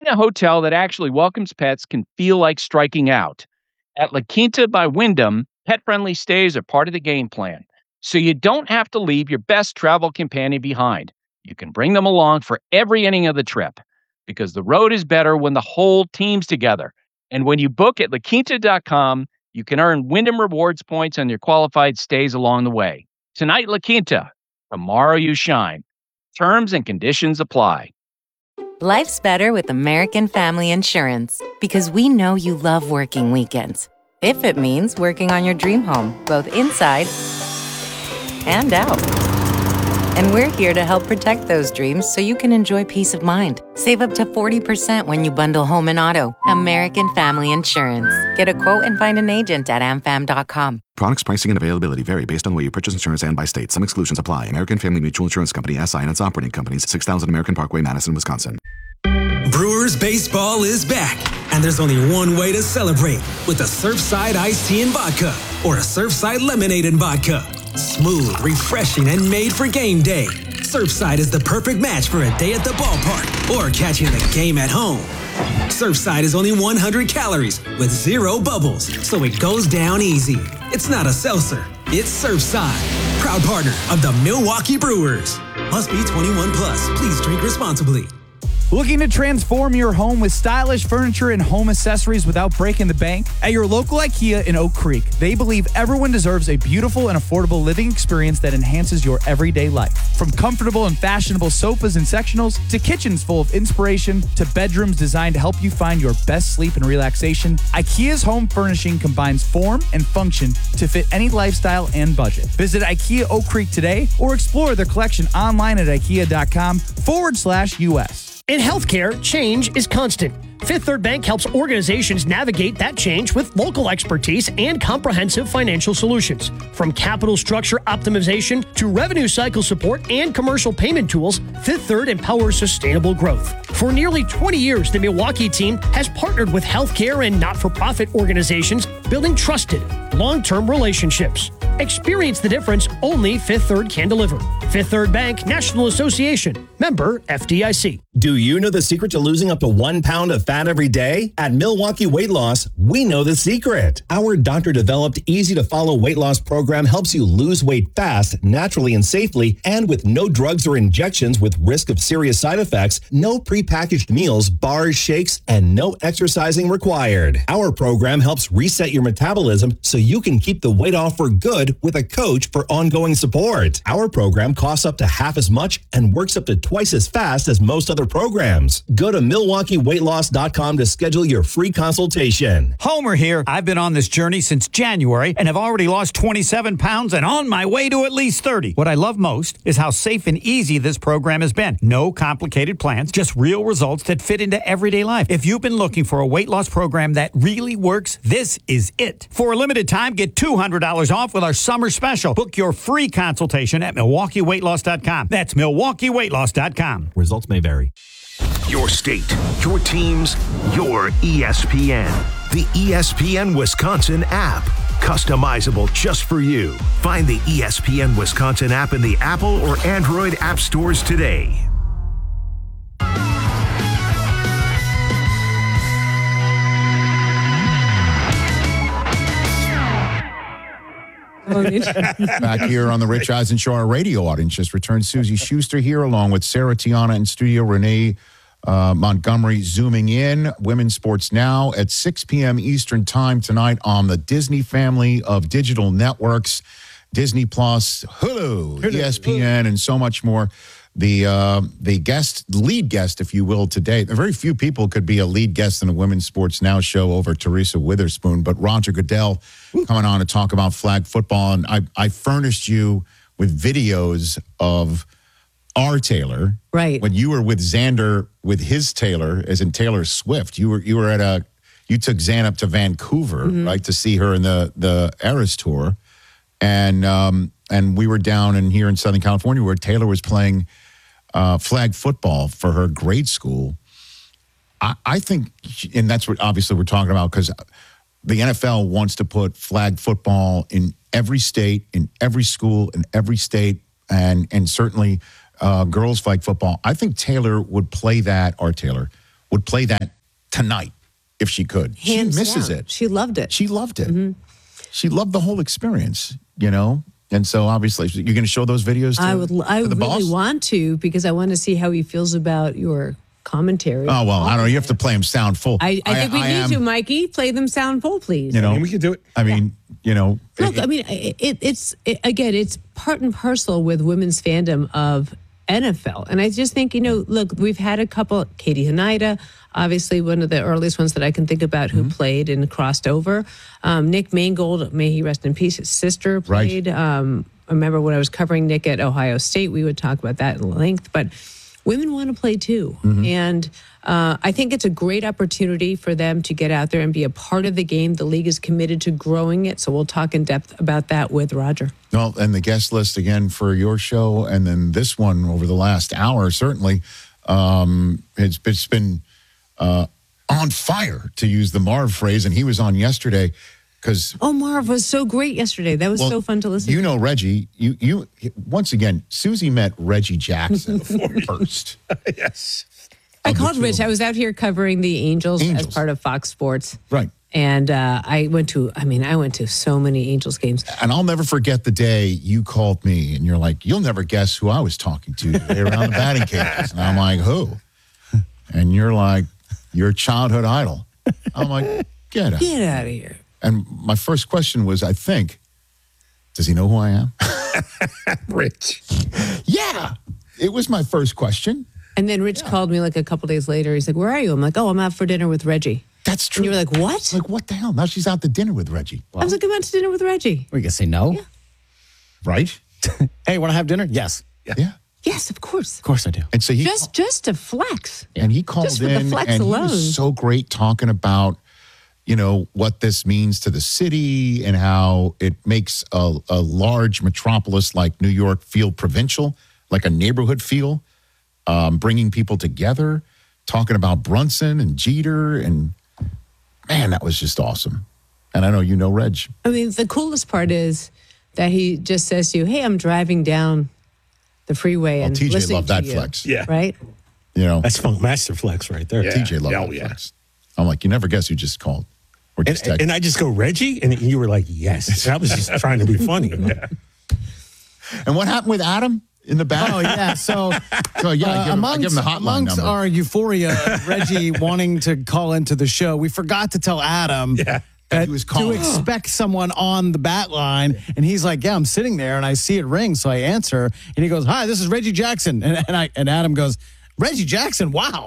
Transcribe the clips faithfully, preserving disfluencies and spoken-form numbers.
a hotel that actually welcomes pets can feel like striking out. At La Quinta by Wyndham, pet-friendly stays are part of the game plan, so you don't have to leave your best travel companion behind. You can bring them along for every inning of the trip, because the road is better when the whole team's together. And when you book at la quinta dot com, you can earn Wyndham Rewards points on your qualified stays along the way. Tonight, La Quinta. Tomorrow, you shine. Terms and conditions apply. Life's better with American Family Insurance, because we know you love working weekends. If it means working on your dream home, both inside and out. And we're here to help protect those dreams so you can enjoy peace of mind. Save up to forty percent when you bundle home and auto. American Family Insurance. Get a quote and find an agent at a m fam dot com. Products, pricing, and availability vary based on where you purchase insurance and by state. Some exclusions apply. American Family Mutual Insurance Company, S I and its operating companies, six thousand American Parkway, Madison, Wisconsin. Brewers baseball is back, and there's only one way to celebrate, with a Surfside iced tea and vodka or a Surfside lemonade and vodka. Smooth, refreshing, and made for game day. Surfside is the perfect match for a day at the ballpark or catching the game at home. Surfside is only one hundred calories with zero bubbles, so it goes down easy. It's not a seltzer, it's Surfside. Proud partner of the Milwaukee Brewers. Must be twenty-one plus. Please drink responsibly. Looking to transform your home with stylish furniture and home accessories without breaking the bank? At your local IKEA in Oak Creek, they believe everyone deserves a beautiful and affordable living experience that enhances your everyday life. From comfortable and fashionable sofas and sectionals, to kitchens full of inspiration, to bedrooms designed to help you find your best sleep and relaxation, IKEA's home furnishing combines form and function to fit any lifestyle and budget. Visit IKEA Oak Creek today or explore their collection online at ikea.com forward slash US. In healthcare, change is constant. Fifth Third Bank helps organizations navigate that change with local expertise and comprehensive financial solutions. From capital structure optimization to revenue cycle support and commercial payment tools, Fifth Third empowers sustainable growth. For nearly twenty years, the Milwaukee team has partnered with healthcare and not-for-profit organizations, building trusted, long-term relationships. Experience the difference only Fifth Third can deliver. Fifth Third Bank, National Association. Member F D I C. Do you know the secret to losing up to one pound of fat every day? At Milwaukee Weight Loss, we know the secret. Our doctor-developed, easy-to-follow weight loss program helps you lose weight fast, naturally and safely, and with no drugs or injections with risk of serious side effects, no prepackaged meals, bars, shakes, and no exercising required. Our program helps reset your metabolism so you can keep the weight off for good with a coach for ongoing support. Our program costs up to half as much and works up to twice as fast as most other programs. Go to milwaukee weight loss dot com to schedule your free consultation. Homer here. I've been on this journey since January and have already lost twenty-seven pounds and on my way to at least thirty. What I love most is how safe and easy this program has been. No complicated plans, just real results that fit into everyday life. If you've been looking for a weight loss program that really works, this is it. For a limited time, get two hundred dollars off with our summer special. Book your free consultation at milwaukee weight loss dot com. That's milwaukee weight loss dot com. Results may vary. Your state, your teams, your E S P N. The E S P N Wisconsin app. Customizable just for you. Find the E S P N Wisconsin app in the Apple or Android app stores today. Back here on the Rich Eisen Show, our radio audience just returned. Susie Schuster here, along with Sarah Tiana in studio, Renee uh, Montgomery zooming in. Women's Sports Now at six p.m. Eastern Time tonight on the Disney family of digital networks, Disney Plus, Hulu, Hulu. E S P N, and so much more. The uh, the guest, lead guest, if you will, today. Very few people could be a lead guest in a Women's Sports Now show over Teresa Witherspoon, but Roger Goodell coming on to talk about flag football. And I, I furnished you with videos of our Taylor. Right. When you were with Xander, with his Taylor, as in Taylor Swift, you were you were at a, you took Xan up to Vancouver, mm-hmm. right, to see her in the, the Eras Tour. And, um, and we were down in here in Southern California where Taylor was playing uh, flag football for her grade school. I, I think, and that's what obviously we're talking about, because the N F L wants to put flag football in every state, in every school, in every state, and and certainly uh, girls flag football. I think Taylor would play that, or Taylor would play that tonight if she could. Hands she misses down. it. She loved it. She loved it. Mm-hmm. She loved the whole experience, you know? And so obviously, you're going to show those videos to, I would. I to the really boss? want to because I want to see how he feels about your commentary. Oh, well, I don't know. You have to play them sound full. I, I think we I need am, to, Mikey. Play them sound full, please. You know, we could do it. I mean, you know. Look, it- I mean, it, it's it, again, it's part and parcel with women's fandom of N F L, and I just think you know, look, we've had a couple. Katie Hanida, obviously one of the earliest ones that I can think about who Mm-hmm. played and crossed over. Um, Nick Mangold, may he rest in peace. His sister played. Right. Um, I remember when I was covering Nick at Ohio State, we would talk about that in length, but women want to play too. Mm-hmm. And uh, I think it's a great opportunity for them to get out there and be a part of the game. The league is committed to growing it. So we'll talk in depth about that with Roger. Well, and the guest list again for your show, and then this one over the last hour, certainly, um, it's, it's been uh, on fire, to use the Marv phrase, and he was on yesterday because. Oh, Marv was so great yesterday. That was Well, so fun to listen You to. know Reggie. You you once again, Susie met Reggie Jackson first. Yes. I of the called two Rich. of I was out here covering the Angels, as Angels. part of Fox Sports. Right. And uh, I went to, I mean, I went to so many Angels games. And I'll never forget the day you called me and you're like, you'll never guess who I was talking to today around the batting cages. And I'm like, who? And you're like, your childhood idol. I'm like, get out. Get out of here. And my first question was, I think, does he know who I am? Rich. Yeah. It was my first question. And then Rich called me like a couple days later. He's like, where are you? I'm like, oh, I'm out for dinner with Reggie. That's true. And you were like, what? Like, what the hell? Now she's out to dinner with Reggie. I was like, I'm out to dinner with Reggie. We can say no. Yeah. Right? Hey, want to have dinner? Yes. Yeah. Yes, of course. Of course I do. And so he Just just to flex. and he called Just with the in flex and alone. he was so great talking about, you know, what this means to the city and how it makes a, a large metropolis like New York feel provincial, like a neighborhood feel, um, bringing people together, talking about Brunson and Jeter. And man, that was just awesome. And I know you know Reg. I mean, the coolest part is that he just says to you, hey, I'm driving down the freeway Well, and T J listening loved to that you. flex. Yeah. Right? You know, That's Funk Master Flex right there. T J loved Oh, that yeah. flex. I'm like, you never guess who just called or just And, texted. and I just go, Reggie? And you were like, yes. And I was just trying to be funny. Yeah. And what happened with Adam in the back? Oh, yeah. So, So, yeah, I uh, give him- I give him the hotline amongst number. our euphoria of Reggie wanting to call into the show, we forgot to tell Adam Yeah. that he was to calling. expect someone on the bat line. And he's like, yeah, I'm sitting there and I see it ring. So I answer and he goes, hi, this is Reggie Jackson. And, and, I, and Adam goes, Reggie Jackson, wow.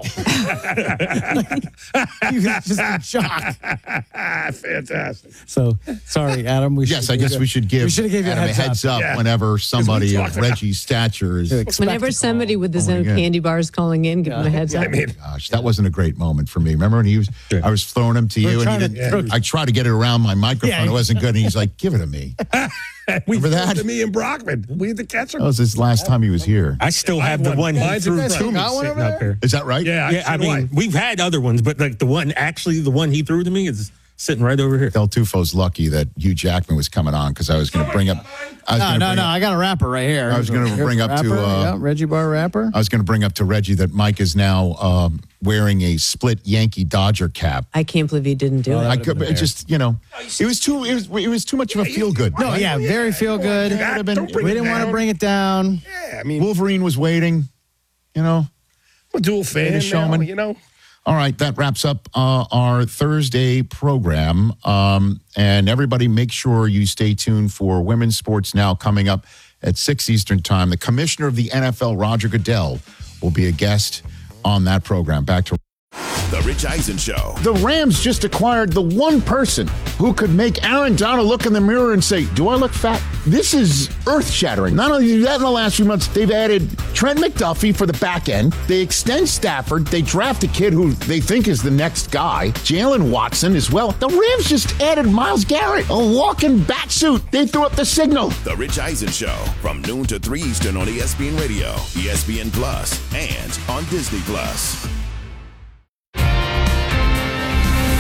He was just in shock. Fantastic. So sorry, Adam. We Yes, should I guess give we you- should give we should have gave you Adam a heads, up, Yeah. whenever somebody of talked about- Reggie's stature is. To expect Whenever a somebody call. with his Oh, own yeah. candy bars calling in, give him a heads up. I mean, Gosh, that wasn't a great moment for me. Remember when he was? I was throwing him to We're you, and he trying to didn't. throw- I tried to get it around my microphone. Yeah. It wasn't good, and he's like, "Give it to me." we Remember that? to me and Brockman. We had the catcher. That was his last time he was here. I still I have have the one. one he Mine's threw in to front. me Got one sitting over up here. Is that right? Yeah, Yeah, I, I so do mean, we've had other ones, but like the one, actually the one he threw to me is sitting right over here. Del Tufo's lucky that Hugh Jackman was coming on because I was going to bring up. I was No, gonna no, bring no. up- I got a rapper right here. I was gonna Here's bring a up to, rapper. uh, Yeah, Reggie Bar rapper. I was going to bring up to Reggie that Mike is now um, wearing a split Yankee Dodger cap. I can't believe he didn't do Oh, it. I could, it just, you know, it was too, it was, it was too much of a feel good. No, yeah, very feel good. do that. Don't bring We it didn't want to down. bring it down. Yeah, I mean, Wolverine was waiting, you know. I'm a dual fan a now, showman. you know. All right, that wraps up uh, our Thursday program. Um, and everybody make sure you stay tuned for Women's Sports Now coming up at six Eastern Time. The commissioner of the N F L, Roger Goodell, will be a guest on that program. Back to The Rich Eisen Show. The Rams just acquired the one person who could make Aaron Donald look in the mirror and say, do I look fat? This is earth-shattering. Not only do that, in the last few months, they've added Trent McDuffie for the back end. They extend Stafford. They draft a kid who they think is the next guy, Jalen Watson as well. The Rams just added Myles Garrett, a walking bat suit. They threw up the signal. The Rich Eisen Show from noon to three Eastern on E S P N Radio, E S P N Plus, and on Disney Plus.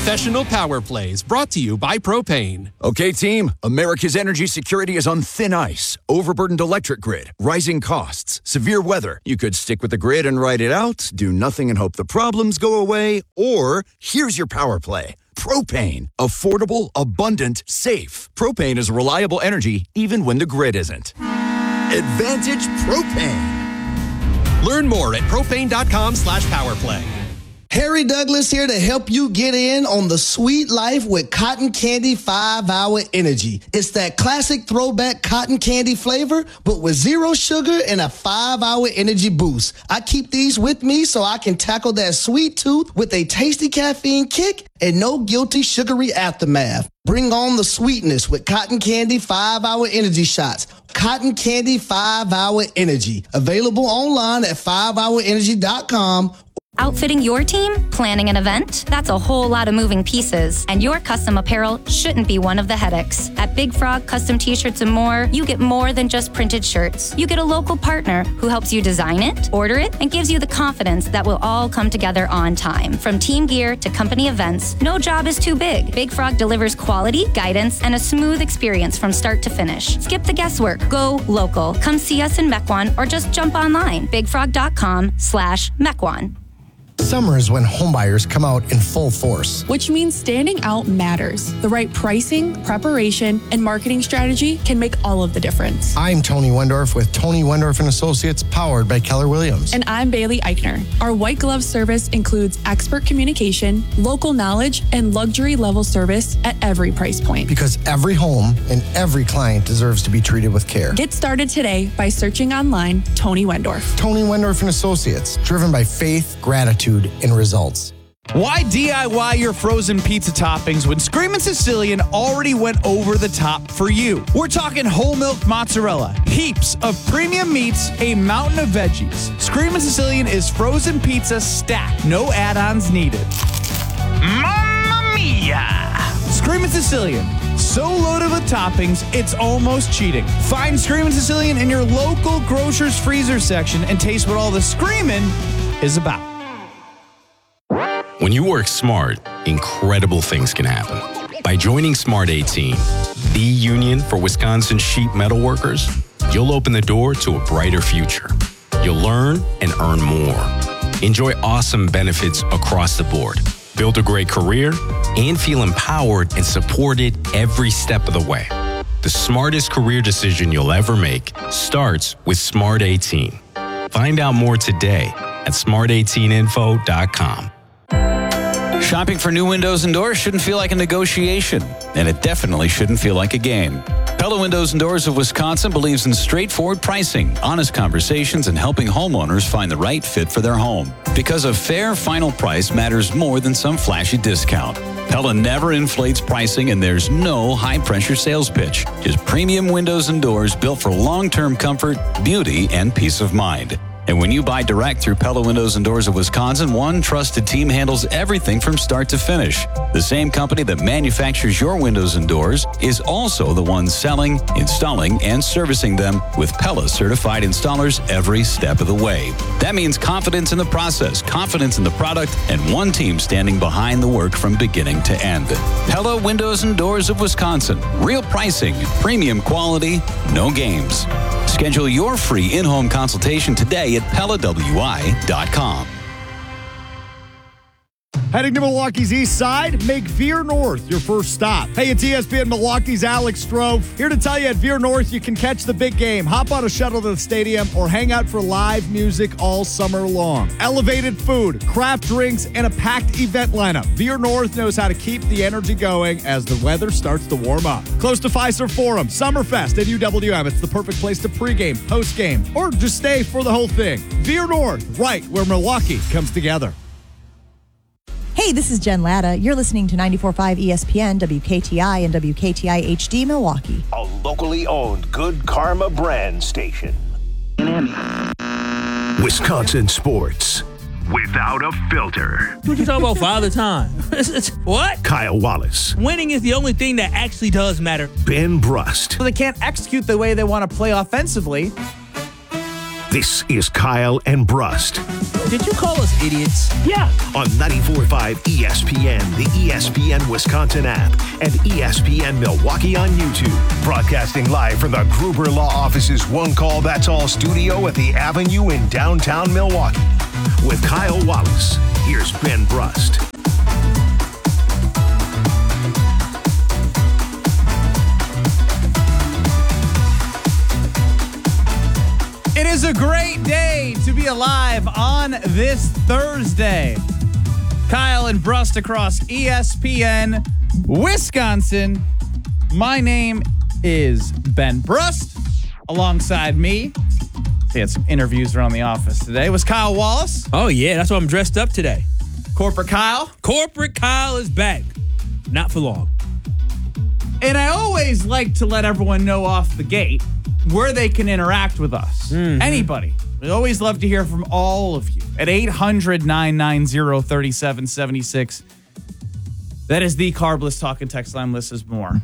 Professional Power Plays, brought to you by Propane. Okay, team, America's energy security is on thin ice. Overburdened electric grid, rising costs, severe weather. You could stick with the grid and ride it out, do nothing and hope the problems go away, or here's your power play. Propane. Affordable, abundant, safe. Propane is reliable energy even when the grid isn't. Advantage Propane. Learn more at propane.com slash powerplay. Harry Douglas here to help you get in on the sweet life with Cotton Candy five hour Energy. It's that classic throwback cotton candy flavor, but with zero sugar and a five hour energy boost. I keep these with me so I can tackle that sweet tooth with a tasty caffeine kick and no guilty sugary aftermath. Bring on the sweetness with Cotton Candy five hour Energy shots. Cotton Candy five hour Energy. Available online at five hour energy dot com. Outfitting your team? Planning an event? That's a whole lot of moving pieces, and your custom apparel shouldn't be one of the headaches. At Big Frog Custom T-Shirts and more, you get more than just printed shirts. You get a local partner who helps you design it, order it, and gives you the confidence that will all come together on time. From team gear to company events, no job is too big. Big Frog delivers quality, guidance, and a smooth experience from start to finish. Skip the guesswork. Go local. Come see us in Mequon or just jump online. bigfrog.com slash Mequon. Summer is when homebuyers come out in full force. Which means standing out matters. The right pricing, preparation, and marketing strategy can make all of the difference. I'm Tony Wendorf with Tony Wendorf and Associates, powered by Keller Williams. And I'm Bailey Eichner. Our white glove service includes expert communication, local knowledge, and luxury level service at every price point. Because every home and every client deserves to be treated with care. Get started today by searching online Tony Wendorf. Tony Wendorf and Associates, driven by faith, gratitude, and results. Why D I Y your frozen pizza toppings when Screamin' Sicilian already went over the top for you? We're talking whole milk mozzarella, heaps of premium meats, a mountain of veggies. Screamin' Sicilian is frozen pizza stacked, no add-ons needed. Mamma mia! Screamin' Sicilian, so loaded with toppings, it's almost cheating. Find Screamin' Sicilian in your local grocer's freezer section and taste what all the screamin' is about. When you work smart, incredible things can happen. By joining Smart eighteen, the union for Wisconsin sheet metal workers, you'll open the door to a brighter future. You'll learn and earn more. Enjoy awesome benefits across the board. Build a great career and feel empowered and supported every step of the way. The smartest career decision you'll ever make starts with Smart eighteen. Find out more today at smart eighteen info dot com. Shopping for new windows and doors shouldn't feel like a negotiation, and it definitely shouldn't feel like a game. Pella Windows and Doors of Wisconsin believes in straightforward pricing, honest conversations, and helping homeowners find the right fit for their home. Because a fair final price matters more than some flashy discount. Pella never inflates pricing, and there's no high-pressure sales pitch. Just premium windows and doors built for long-term comfort, beauty, and peace of mind. And when you buy direct through Pella Windows and Doors of Wisconsin, one trusted team handles everything from start to finish. The same company that manufactures your windows and doors is also the one selling, installing, and servicing them with Pella certified installers every step of the way. That means confidence in the process, confidence in the product, and one team standing behind the work from beginning to end. Pella Windows and Doors of Wisconsin. Real pricing, premium quality, no games. Schedule your free in-home consultation today at Pella W I dot com. Heading to Milwaukee's east side? Make Veer North your first stop. Hey, it's E S P N Milwaukee's Alex Stroh. Here to tell you at Veer North you can catch the big game, hop on a shuttle to the stadium, or hang out for live music all summer long. Elevated food, craft drinks, and a packed event lineup. Veer North knows how to keep the energy going as the weather starts to warm up. Close to Fiserv Forum, Summerfest at U W M. It's the perfect place to pregame, postgame, or just stay for the whole thing. Veer North, right where Milwaukee comes together. Hey, this is Jen Latta. You're listening to ninety-four point five E S P N, W K T I, and W K T I H D Milwaukee. A locally owned Good Karma brand station. Wisconsin sports without a filter. What you talking about, Father Time? What? Kyle Wallace. Winning is the only thing that actually does matter. Ben Brust. So they can't execute the way they want to play offensively. This is Kyle and Brust. Did you call us idiots? Yeah. On ninety-four point five E S P N, the E S P N Wisconsin app, and E S P N Milwaukee on YouTube. Broadcasting live from the Gruber Law Office's One Call That's All studio at the Avenue in downtown Milwaukee. With Kyle Wallace, here's Ben Brust. It is a great day to be alive on this Thursday. Kyle and Brust across E S P N Wisconsin. My name is Ben Brust. Alongside me, he had some interviews around the office today, was Kyle Wallace. Oh, yeah. That's why I'm dressed up today. Corporate Kyle. Corporate Kyle is back. Not for long. And I always like to let everyone know off the gate where they can interact with us. Mm-hmm. Anybody. We always love to hear from all of you at eight hundred, nine nine zero, three seven seven six. That is the Carbless Talk and Text line. List is more.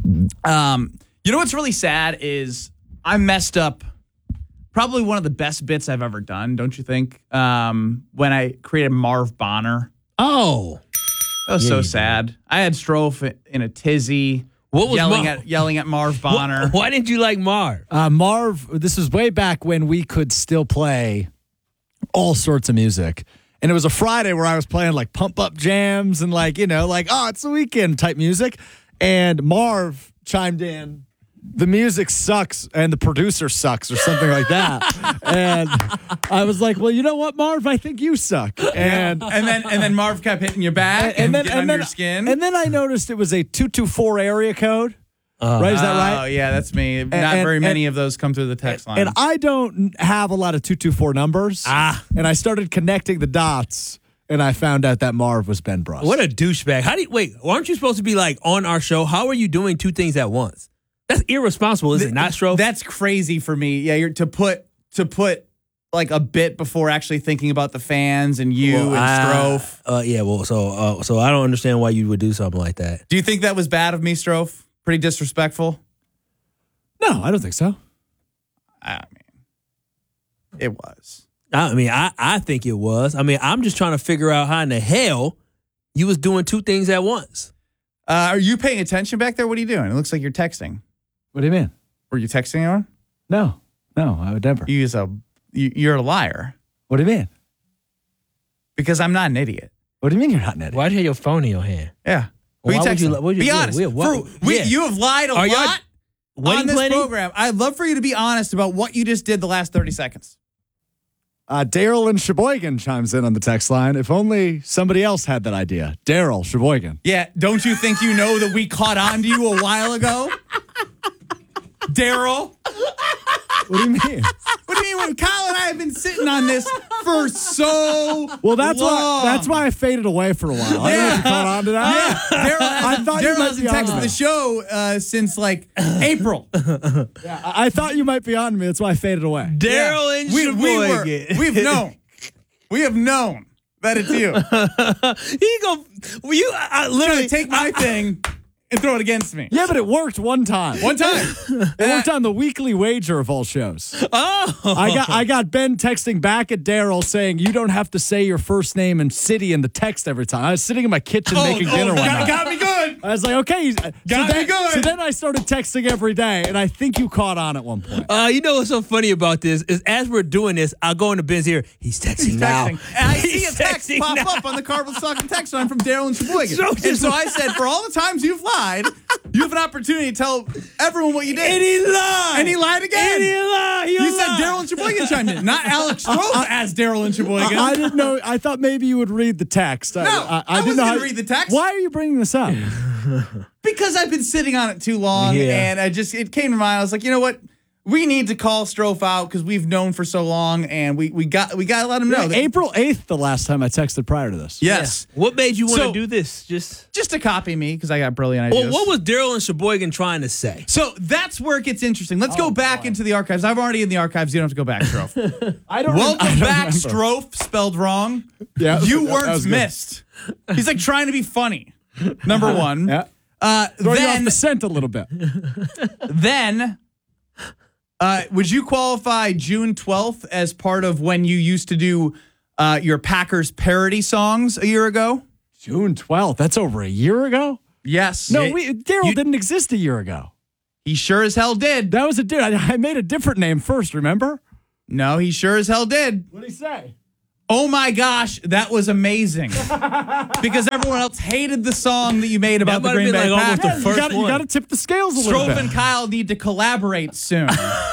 Um, you know what's really sad is I messed up probably one of the best bits I've ever done, don't you think? Um, when I created Marv Bonner. Oh. That was yeah, so sad. Did. I had Strofe in a tizzy. What was yelling Marv? at yelling at Marv Bonner? Why, why didn't you like Marv? Uh, Marv, this was way back when we could still play all sorts of music. And it was a Friday where I was playing like pump up jams and like, you know, like, oh, it's the weekend type music. And Marv chimed in, the music sucks and the producer sucks or something like that. And I was like, well, you know what, Marv? I think you suck. And and then and then Marv kept hitting your back and, and, then, getting and under then, your skin. And then I noticed it was a two two four area code. Uh, right? Is that right? Oh, yeah, that's me. Not and, very many and, of those come through the text line. And I don't have a lot of two two four numbers. Ah. And I started connecting the dots, and I found out that Marv was Ben Brust. What a douchebag. How do you, wait, aren't you supposed to be like on our show? How are you doing two things at once? That's irresponsible, is it not, Strofe? That's crazy for me. Yeah, you're to put to put like a bit before actually thinking about the fans and you well, and Strofe. Uh, yeah, well, so uh, so I don't understand why you would do something like that. Do you think that was bad of me, Strofe? Pretty disrespectful? No, I don't think so. I mean, it was. I mean, I, I think it was. I mean, I'm just trying to figure out how in the hell you was doing two things at once. Uh, are you paying attention back there? What are you doing? It looks like you're texting. What do you mean? Were you texting anyone? No. No, I would never. You use a, you, you're a liar. What do you mean? Because I'm not an idiot. What do you mean you're not an idiot? Why do you have your phone in your hand? Yeah. Who Why you would you, texting? would you, be yeah, honest. we- what- For- we- yeah. You have lied a Are y'all lot wedding on this planning? program. I'd love for you to be honest about what you just did the last thirty seconds. Uh, Daryl in Sheboygan chimes in on the text line. If only somebody else had that idea. Daryl, Sheboygan. Yeah, don't you think you know that we caught on to you a while ago? Daryl? What do you mean? What do you mean? When Kyle and I have been sitting on this for so Well, that's long. why that's why I faded away for a while. I don't know if you caught on to that. Yeah, Daryl I thought you Daryl might hasn't be on texted to the it. show uh, since like April. Yeah, I I thought you might be on to me. That's why I faded away. Daryl Yeah. and we, we were, Sheboygan. We've known. We have known that it's you. He go, well, you I, I Literally literally take my thing and throw it against me. Yeah, but it worked one time. One time. It worked on the weekly wager of all shows. Oh, I got I got Ben texting back at Daryl saying you don't have to say your first name and city in the text every time. I was sitting in my kitchen Oh, making oh, dinner one got, night. got me good. I was like, okay, so Got me then, good. So then I started texting every day, and I think you caught on at one point. Uh, you know what's so funny about this is as we're doing this, I'll go into Ben's ear. He's texting He's now. texting. And I see He's a text texting pop now. up on the Carbless Talk and text line from Daryl and Sheboygan. So and just- so I said, for all the times you've lied, you have an opportunity to tell everyone what you did. And he lied. And he lied again. And he lied. He You said lied. Daryl and Sheboygan chimed in, not Alex Strofe as Daryl and Sheboygan. I, I didn't know. I thought maybe you would read the text. No, I, I, I didn't wasn't know gonna how- read the text. Why are you bringing this up? Because I've been sitting on it too long, Yeah. and I just it came to mind. I was like, you know what? We need to call Strofe out because we've known for so long, and we we got we got to let him know. Yeah, that- April eighth, the last time I texted prior to this. Yes, What made you want to So- do this? Just just to copy me because I got brilliant ideas. well, what was Daryl and Sheboygan trying to say? So that's where it gets interesting. Let's Oh, go back into the archives. I'm already in the archives. You don't have to go back, Strofe. I don't. Welcome I don't back, remember. Strofe, spelled wrong. Yeah, You that- that weren't was good. missed. He's like trying to be funny. Number one. Yeah. Uh, Throw you off then, the scent a little bit. then Uh, would you qualify June twelfth as part of when you used to do uh, your Packers parody songs a year ago? June twelfth. That's over a year ago? Yes. No, we Daryl didn't exist a year ago. He sure as hell did. That was a dude. I, I made a different name first, remember? No, he sure as hell did. What did he say? Oh my gosh, that was amazing. Because everyone else hated the song that you made about That the might have Green Bay been like almost Packers. the first you gotta, one. You got to tip the scales a little Strofe bit. and Kyle need to collaborate soon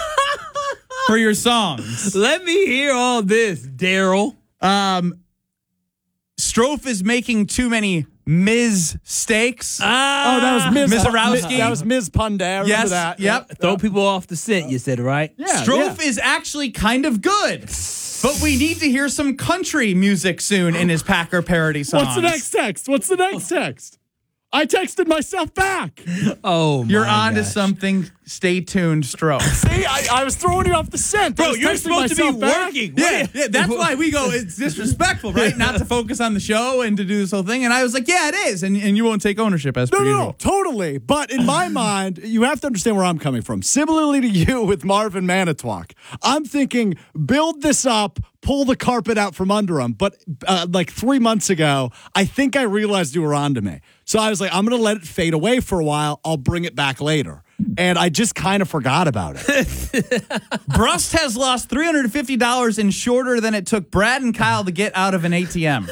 for your songs. Let me hear all this, Daryl. Um, Strofe is making too many Miz steaks. Ah, Oh, that was Miz Mizarowski. That was Miz Punday. I remember Yes, that. yep. Throw people off the scent, you said, right? Yeah, Strofe yeah. is actually kind of good, but we need to hear some country music soon in his Packer parody songs. What's the next text? What's the next text? I texted myself back. Oh, my You're on to gosh. something. Stay tuned, Strofe. See, I, I was throwing you off the scent. I Bro, was you're texting supposed to be myself back. working. Yeah, What- yeah, that's why we go, it's disrespectful, right? Not to focus on the show and to do this whole thing. And I was like, yeah, it is. And, and you won't take ownership as No, per no, usual. no, totally. But in my mind, you have to understand where I'm coming from. Similarly to you with Marvin Manitowoc, I'm thinking build this up, pull the carpet out from under him. But uh, like three months ago, I think I realized you were onto me. So I was like, I'm going to let it fade away for a while. I'll bring it back later. And I just kind of forgot about it. Brust has lost three hundred fifty dollars in shorter than it took Brad and Kyle to get out of an A T M.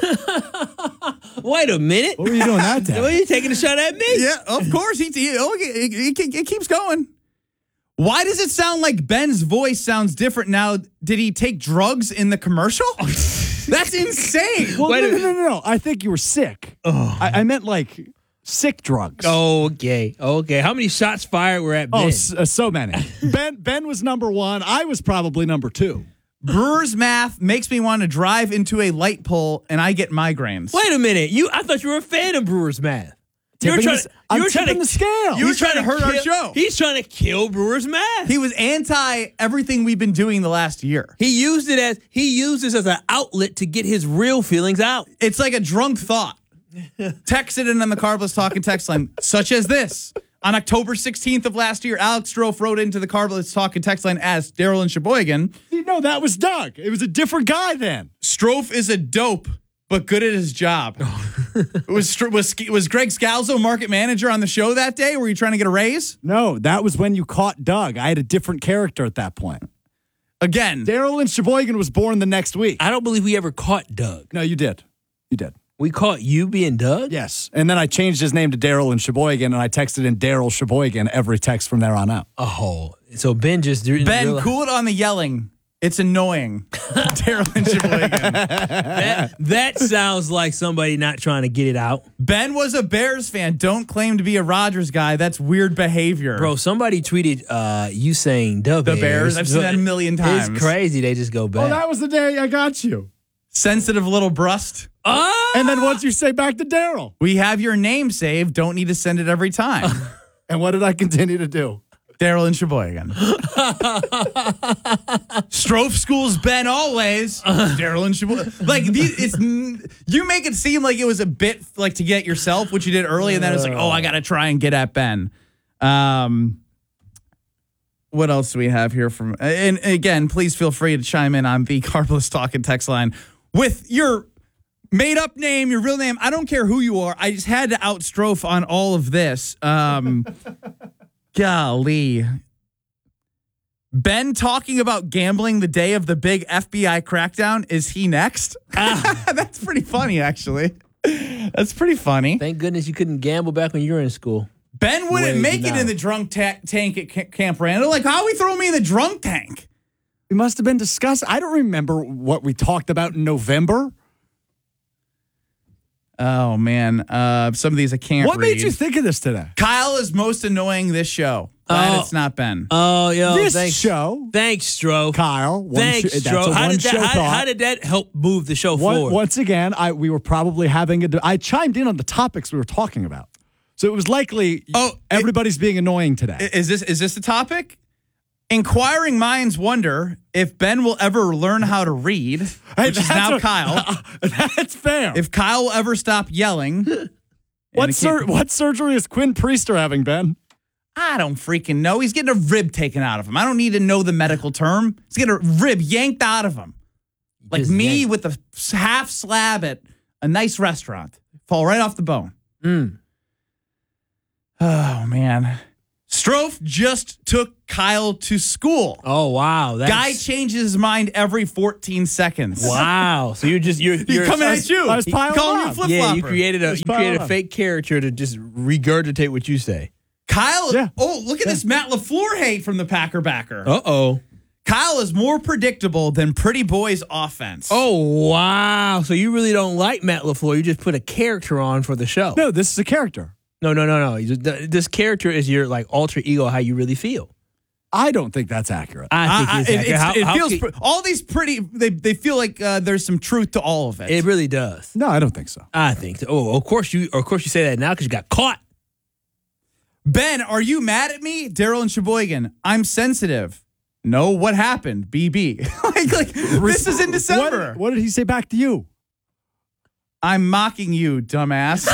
Wait a minute. What were you doing that day? Why are you taking a shot at me? Yeah, of course. He, he, oh, it, it, it, it keeps going. Why does it sound like Ben's voice sounds different now? Did he take drugs in the commercial? That's insane. Well, Wait no, a no, no, no, no. I think you were sick. I, I meant like sick drugs. Okay, okay. How many shots fired were at Ben? Oh, so, uh, so many. Ben Ben was number one. I was probably number two. Brewer's math makes me want to drive into a light pole and I get migraines. Wait a minute. You, I thought you were a fan of Brewer's math. You were Tipping trying the- to, I'm you were trying tipping to the scale. You were he's trying to hurt our kill- show. He's trying to kill Brewer's math. He was anti everything we've been doing the last year. He used it as he used this as an outlet to get his real feelings out. It's like a drunk thought. Text it in on the Carbless Talking text line, such as this. On October sixteenth of last year, Alex Strofe wrote into the Carbless Talking text line as Daryl and Sheboygan. No, that was Doug. It was a different guy then. Strofe is a dope, but good at his job. was, was was Greg Scalzo market manager on the show that day? Were you trying to get a raise? No, that was when you caught Doug. I had a different character at that point. Again, Daryl and Sheboygan was born the next week. I don't believe we ever caught Doug. No, you did. You did. We caught you being Doug? Yes. And then I changed his name to Daryl and Sheboygan, and I texted in Daryl Sheboygan every text from there on out. Oh, so Ben just didn't Ben, realize- cool it on the yelling. It's annoying. Daryl and Sheboygan. that, that sounds like somebody not trying to get it out. Ben was a Bears fan. Don't claim to be a Rodgers guy. That's weird behavior. Bro, somebody tweeted uh, you saying the, The Bears. I've seen that a million times. It's crazy. They just go back. Oh, that was the day I got you. Sensitive little brust. Ah! And then once you say back to Daryl. We have your name saved. Don't need to send it every time. And what did I continue to do? Daryl and Sheboygan. Strofe schools Ben always. Daryl and Sheboygan. Like these, it's you make it seem like it was a bit like to get yourself, which you did early, and then it's like, oh, I gotta try and get at Ben. Um, what else do we have here from? And again, please feel free to chime in on the Carbless Talking text line with your made up name, your real name. I don't care who you are. I just had to out Strofe on all of this. Um. Golly. Ben talking about gambling the day of the big F B I crackdown. Is he next? Ah. That's pretty funny, actually. That's pretty funny. Thank goodness you couldn't gamble back when you were in school. Ben wouldn't Way make now. it in the drunk ta- tank at Ca- Camp Randall. Like, how are we throwing me in the drunk tank? We must have been discussed. I don't remember what we talked about in November. Oh, man. Uh, some of these I can't What read. made you think of this today? Kyle is most annoying this show. Glad Oh. it's not Ben. Oh, yo, This thanks, show. Thanks, Stro. Kyle. One Thanks, sh- that's Stro. a How did that? one-show How, thought. how did that help move the show One- forward? Once again, I we were probably having a. I chimed in on the topics we were talking about, so it was likely. Oh, everybody's being annoying today. Is this is this the topic? Inquiring minds wonder if Ben will ever learn how to read, which Hey, is that's now what- Kyle. That's fair. If Kyle will ever stop yelling. what it sur- can't- what surgery is Quinn Priester having, Ben? I don't freaking know. He's getting a rib taken out of him. I don't need to know the medical term. He's getting a rib yanked out of him. Like Just me yanked. with a half slab at a nice restaurant. Fall right off the bone. Mm. Oh, man. Strofe just took Kyle to school. Oh, wow. That's... Guy changes his mind every fourteen seconds. Wow. So you're just you're, you're He's coming at you. I was calling you a flip-flopper. Yeah, you created a you created a on. fake character to just regurgitate what you say. Kyle, Yeah. oh, look at this Matt LaFleur hate from the Packer backer. Uh-oh. Kyle is more predictable than Pretty Boy's offense. Oh, wow. So you really don't like Matt LaFleur. You just put a character on for the show. No, this is a character. No, no, no, no. You just- This character is your like alter ego, how you really feel. I don't think that's accurate. I think I- it's it, accurate. it's- How- it how feels can- pre- all these pretty. They they feel like uh, there's some truth to all of it. It really does. No, I don't think so. I think so. Oh, of course you. Of course you say that now because you got caught. Ben, are you mad at me, Daryl and Sheboygan? I'm sensitive. No, what happened, B B? like, like this is in December. What, what did he say back to you? I'm mocking you, dumbass.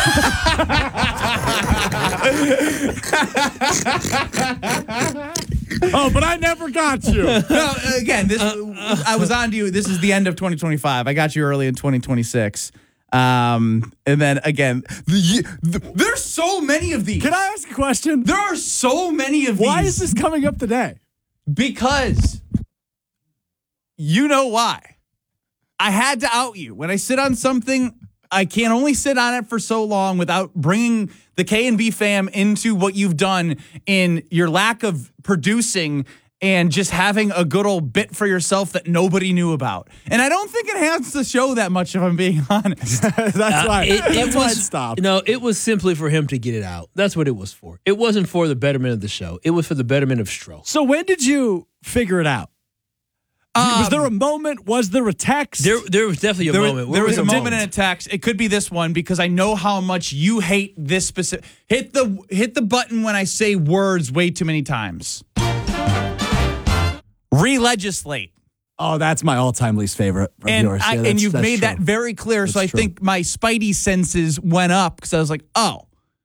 Oh, but I never got you. No, again, this I was on to you. This is the end of twenty twenty-five. I got you early in twenty twenty-six. Um, and then again, the, the, there's so many of these. Can I ask a question? There are so many of Why these. is this coming up today? Because you know why. I had to out you. When I sit on something, I can only sit on it for so long without bringing the K and B fam into what you've done in your lack of producing and just having a good old bit for yourself that nobody knew about. And I don't think it has the show that much, if I'm being honest. That's Uh, why. it, it that's why was it stopped. No, it was simply for him to get it out. That's what it was for. It wasn't for the betterment of the show. It was for the betterment of Stro. So when did you figure it out? was there a moment? Was there a text? There, there was definitely a There, moment. was, there was the a moment in a text. It could be this one because I know how much you hate this specific. Hit the hit the button when I say words way too many times. Re-legislate. Oh, that's my all-time least favorite of And yours. I, Yeah, and that's- you've that's made true. that very clear. so I That's true. think my spidey senses went up because I was like, oh.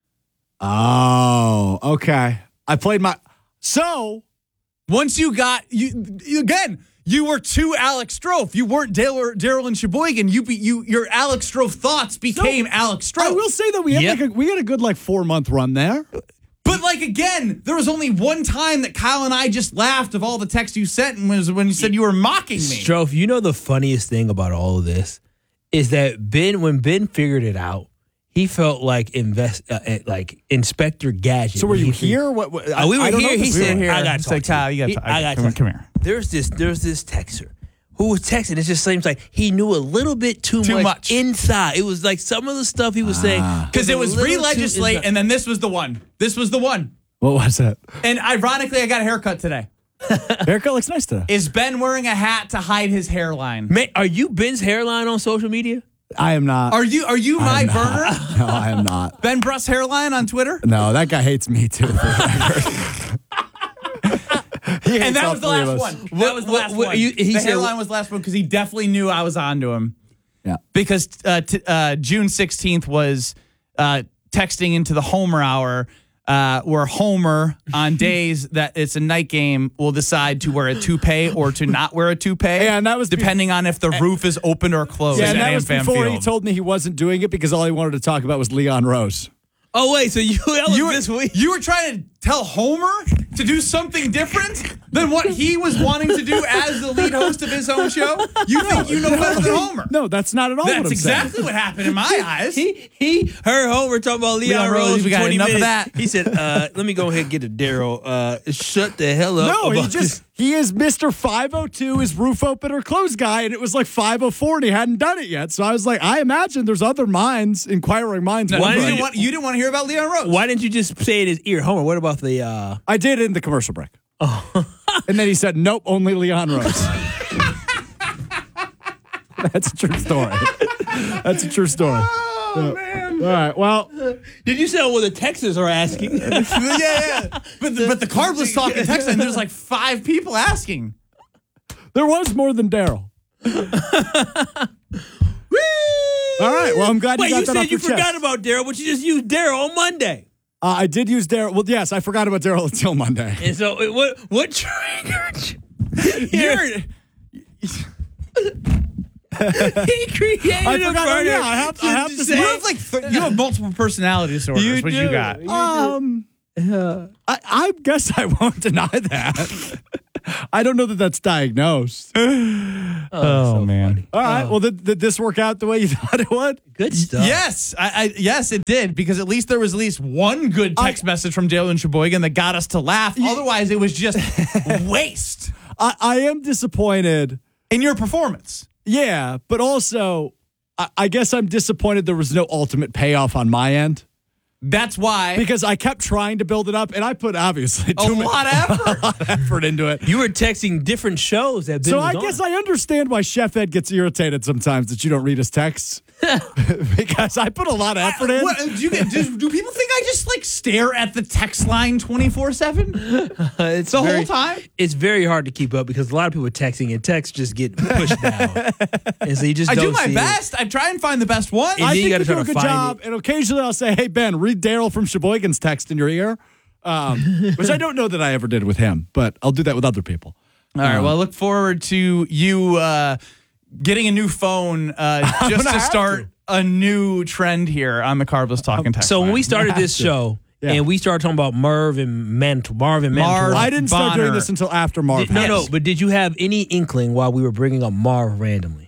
Oh, okay. I played my. So once you got you, you again. You were too Alex Strofe. You weren't Daryl Daryl and Sheboygan. You be, you your Alex Strofe thoughts became So, Alex Strofe. I will say that we had Yep. like a, we had a good like four month run there. But like again, there was only one time that Kyle and I just laughed of all the texts you sent, and was when you said you were mocking me. Strofe, you know the funniest thing about all of this is that Ben, when Ben figured it out, he felt like invest, uh, uh, like Inspector Gadget. So were when you he fig- here? What, what, Uh, we were I don't know here. if He this- we said, were here. "I got to Say, talk to Kyle, you." you gotta He- talk- I I- got come to on, come here. There's this. There's this texter who was texting. It just seems like he knew a little bit too, Too much, much. inside. It was like some of the stuff he was saying Because it was a little too re-legislate, inside. and then this was the one. This was the one. What was it? And ironically, I got a haircut today. Haircut looks nice today. Is Ben wearing a hat to hide his hairline? Man, are you Ben's hairline on social media? I am not. Are you Are you I my am burner? not. No, I am not. Ben Bruss hairline on Twitter? No, that guy hates me too. for the record. He hates And that all was the three of last us. one. That What- was the what- last what- one. you- he the said- hairline was the last one because he definitely knew I was onto him. Yeah. Because uh, t- uh, June sixteenth was uh, texting into the Homer Hour, uh, where Homer, on days that it's a night game, will decide to wear a toupee or to not wear a toupee. Yeah, and that was depending on if the roof is open or closed. Yeah, and at that was AmFam before he Field. told me he wasn't doing it because all he wanted to talk about was Leon Rose. Oh wait, so you that was you were, this week? you were trying to tell Homer to do something different than what he was wanting to do as the lead host of his own show? You think you know better than Homer? No, that's not at all That's what I'm exactly saying. what happened in my eyes. He he heard Homer talking about Leon, Leon Rose, Rose. we for got twenty enough of minutes. that. He said, uh, "Let me go ahead and get to Daryl. Uh, shut the hell up." No, he about just he is Mister five oh two, his roof open or close guy, and it was like five oh four and he hadn't done it yet. So I was like, I imagine there's other minds, inquiring minds. No, you, wondering. didn't want, you didn't want to hear about Leon Rose. Why didn't you just say in his ear, Homer? What about the? Uh... I did in the commercial break. Oh. And then he said, nope, only Leon Rose. That's a true story. That's a true story. Oh man! All right. Well, did you say what the Texans are asking? yeah, yeah. But the, but the carbless talking text line, there's like five people asking. There was more than Daryl. All right. Well, I'm glad Wait, you got you that said off you your forgot chest. about Daryl, but you just used Daryl on Monday. Uh, I did use Daryl. Well, yes, I forgot about Daryl until Monday. And so, uh, what what triggered you? You're- He created I a forgot- burner. yeah, I have to- I have to you say- have like th- you have multiple personality disorders. You what you do. got? You Um, uh, I, I guess I won't deny that. I don't know that that's diagnosed. Oh, so man! funny. All right. Oh. Well, did, did this work out the way you thought it would? Good stuff. Yes, I, I yes it did because at least there was at least one good text I- message from Dale and Sheboygan that got us to laugh. Otherwise, it was just waste I, I am disappointed. in your performance. Yeah, but also, I, I guess I'm disappointed there was no ultimate payoff on my end. That's why Because I kept trying to build it up, and I put obviously a too much lot of effort. a lot of effort into it. You were texting different shows that Ben So was I on. guess I understand why Chef Ed gets irritated sometimes that you don't read his texts. Because I put a lot of effort in. What, do, you, do, do people think I just like stare at the text line twenty-four seven it's the very, whole time? It's very hard to keep up because a lot of people are texting and texts just get pushed down. And so you just I don't do my see best. I try and find the best one. And I then you think gotta you do try a to good find job, and occasionally I'll say, "Hey Ben, read Daryl from Sheboygan's text in your ear," um, which I don't know that I ever did with him, but I'll do that with other people. All right. Um, Well, I look forward to you uh, getting a new phone uh, just gonna to have start to. a new trend here on the Carbless Talking Text. So when line. we started have this to. show Yeah. and we started talking about Merv and Mantle, Marv and Mantle. Marv. I didn't start doing Bonner. this until after Marv. Did- no, passed. no, but did you have any inkling while we were bringing up Marv randomly?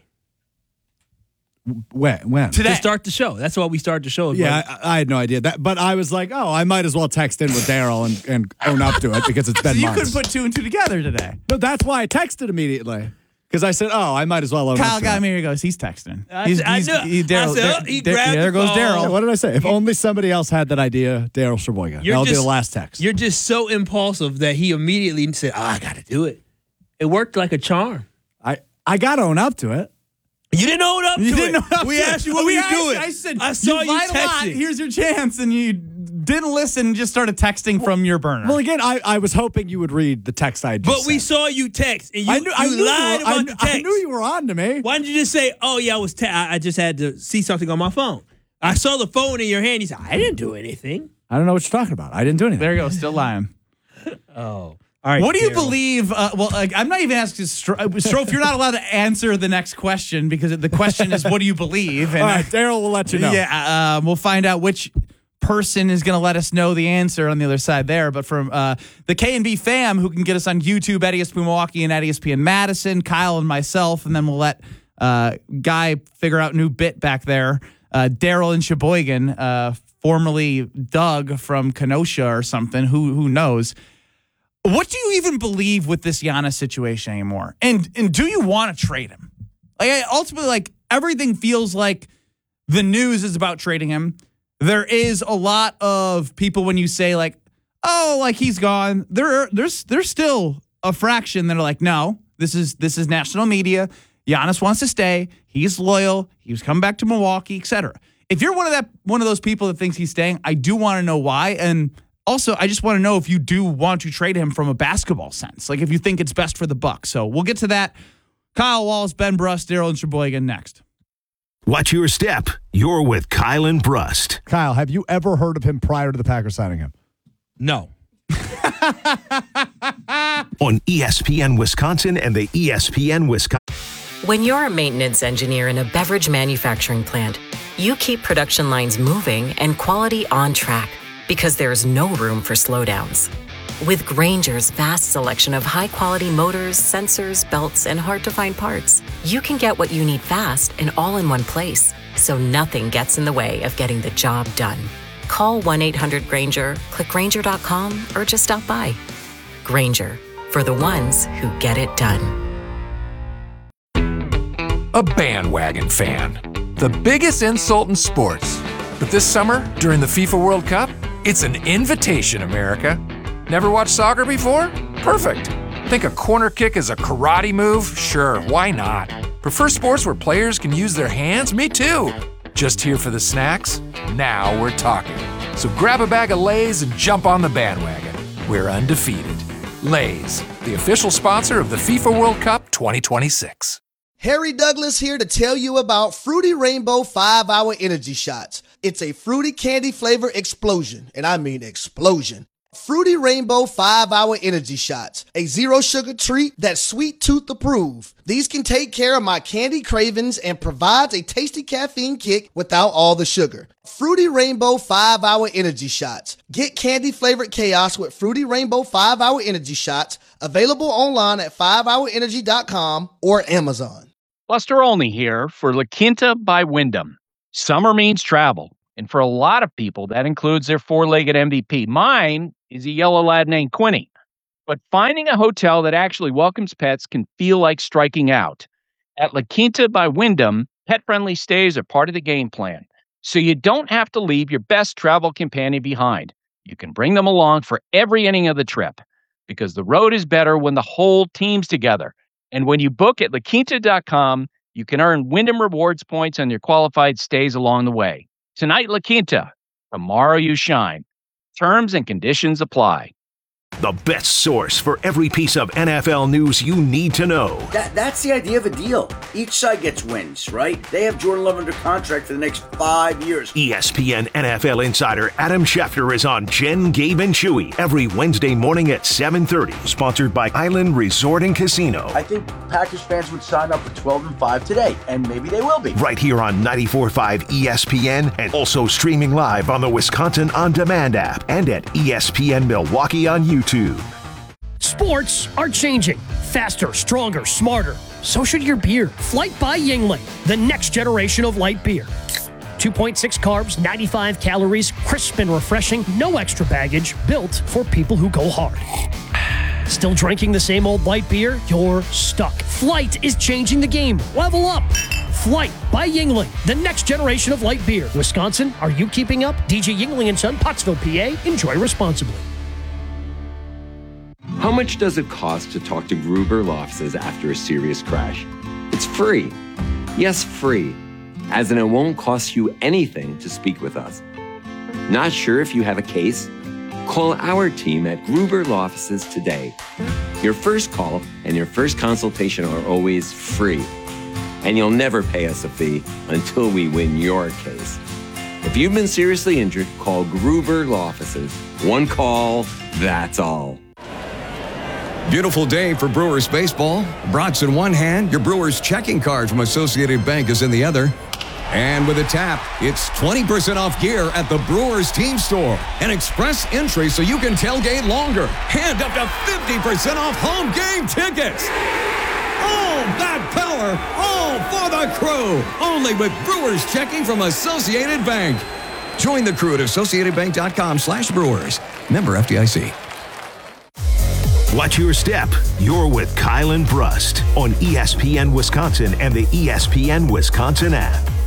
When? When? Today. To start the show. That's why we started the show. Yeah, I, I had no idea that, but I was like, "Oh, I might as well text in with Daryl and, and own up to it because it's So been you months." couldn't put two and two together today. No, that's why I texted immediately because I said, "Oh, I might as well own Kyle up to got it." me here. He goes, he's texting. I- He's, I he's, knew- he, Daryl, I said, there, oh, he there- grabbed there the goes phone. Yeah, Daryl. what did I say? If only somebody else had that idea, Daryl Sheboygan. You're That'll be just- the last text. You're just so impulsive that he immediately said, oh, I got to do it. It worked like a charm. I I got to own up to it. You didn't own up You to didn't it. know. We asked you what we were you asked- doing. I said, I saw you, lied a lot. texting. Here's your chance. And you didn't listen and just started texting from your burner. Well, again, I, I was hoping you would read the text I just But we sent. saw you text, and you, I knew, you I knew lied you were, about I, the I text. knew you were on to me. Why didn't you just say, "Oh yeah, I was. Te- I I just had to see something on my phone. I saw the phone in your hand." You said, "I didn't do anything." I don't know what you're talking about. I didn't do anything. there you go. Still lying. Oh, all right. What do you Daryl. believe? Uh, well, like, I'm not even asking Stro- uh, Strofe. You're not allowed to answer the next question because the question is, "What do you believe?" And All right, Daryl will let you know. yeah, uh, we'll find out which person is going to let us know the answer on the other side there. But from uh, the K and B fam, who can get us on YouTube at E S P N Milwaukee and at E S P N Madison, Kyle and myself, and then we'll let uh, Guy figure out new bit back there. Uh, Daryl and Sheboygan, uh, formerly Doug from Kenosha or something. Who who knows? What do you even believe with this Giannis situation anymore? And and do you want to trade him? Like I- ultimately, like everything feels like the news is about trading him. There is a lot of people when you say like, oh, like he's gone. There are, there's there's still a fraction that are like, no, this is this is national media. Giannis wants to stay. He's loyal. He was coming back to Milwaukee, et cetera. If you're one of that one of those people that thinks he's staying, I do want to know why. And also, I just want to know if you do want to trade him from a basketball sense, like if you think it's best for the Bucks. So we'll get to that. Kyle Wallace, Ben Brust, Daryl and Sheboygan next. Watch your step. You're with Kyle and Brust. Kyle, have you ever heard of him prior to the Packers signing him? No. On E S P N Wisconsin and the E S P N Wisconsin. When you're a maintenance engineer in a beverage manufacturing plant, you keep production lines moving and quality on track because there's no room for slowdowns. With Grainger's vast selection of high-quality motors, sensors, belts, and hard-to-find parts, you can get what you need fast and all in one place, so nothing gets in the way of getting the job done. Call one eight hundred Grainger, click Grainger dot com, or just stop by. Grainger, for the ones who get it done. A bandwagon fan. The biggest insult in sports. But this summer, during the FIFA World Cup, it's an invitation, America. Never watched soccer before? Perfect. Think a corner kick is a karate move? Sure, why not? Prefer sports where players can use their hands? Me too. Just here for the snacks? Now we're talking. So grab a bag of Lay's and jump on the bandwagon. We're undefeated. Lay's, the official sponsor of the FIFA World Cup twenty twenty-six. Harry Douglas here to tell you about Fruity Rainbow five hour Energy Shots. It's a fruity candy flavor explosion, and I mean explosion. Fruity Rainbow five hour Energy Shots, a zero sugar treat that's sweet tooth approved. These can take care of my candy cravings and provides a tasty caffeine kick without all the sugar. Fruity Rainbow five hour Energy Shots. Get candy flavored chaos with Fruity Rainbow five hour Energy Shots, available online at five hour energy dot com or Amazon. Buster Olney here for La Quinta by Wyndham. Summer means travel, and for a lot of people, that includes their four-legged M V P. Mine is a yellow lad named Quinny. But finding a hotel that actually welcomes pets can feel like striking out. At La Quinta by Wyndham, pet-friendly stays are part of the game plan, so you don't have to leave your best travel companion behind. You can bring them along for every inning of the trip, because the road is better when the whole team's together. And when you book at la quinta dot com, you can earn Wyndham Rewards points on your qualified stays along the way. Tonight, La Quinta. Tomorrow, you shine. Terms and conditions apply. The best source for every piece of N F L news you need to know. That, that's the idea of a deal. Each side gets wins, right? They have Jordan Love under contract for the next five years. E S P N N F L insider Adam Schefter is on Jen, Gabe, and Chewy every Wednesday morning at seven thirty. Sponsored by Island Resort and Casino. I think Packers fans would sign up for twelve and five today, and maybe they will be. Right here on ninety-four point five E S P N, and also streaming live on the Wisconsin On Demand app and at E S P N Milwaukee on YouTube. Sports are changing. Faster, stronger, smarter. So should your beer. Flight by Yuengling, the next generation of light beer. two point six carbs, ninety-five calories, crisp and refreshing, no extra baggage, built for people who go hard. Still drinking the same old light beer? You're stuck. Flight is changing the game. Level up. Flight by Yuengling, the next generation of light beer. Wisconsin, are you keeping up? D J Yuengling and Son, Pottsville, P A. Enjoy responsibly. How much does it cost to talk to Gruber Law Offices after a serious crash? It's free. Yes, free. As in, it won't cost you anything to speak with us. Not sure if you have a case? Call our team at Gruber Law Offices today. Your first call and your first consultation are always free. And you'll never pay us a fee until we win your case. If you've been seriously injured, call Gruber Law Offices. One call, that's all. Beautiful day for Brewers baseball. Brats in one hand, your Brewers checking card from Associated Bank is in the other. And with a tap, it's twenty percent off gear at the Brewers team store. An express entry so you can tailgate longer. And up to fifty percent off home game tickets. All that power, all for the crew. Only with Brewers checking from Associated Bank. Join the crew at associated bank dot com slash brewers. Member F D I C. Watch your step. You're with Kyle and Brust on E S P N Wisconsin and the E S P N Wisconsin app.